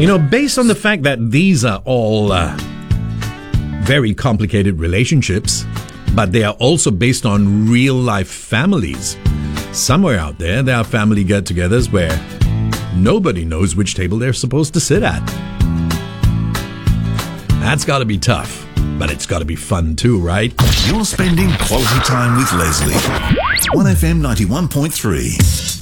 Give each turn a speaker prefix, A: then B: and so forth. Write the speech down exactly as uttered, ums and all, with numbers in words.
A: You know, based on the fact that these are all uh, very complicated relationships, but they are also based on real-life families. Somewhere out there, there are family get-togethers where nobody knows which table they're supposed to sit at. That's got to be tough, but it's got to be fun too, right?
B: You're spending quality time with Leslie. one F M ninety-one point three.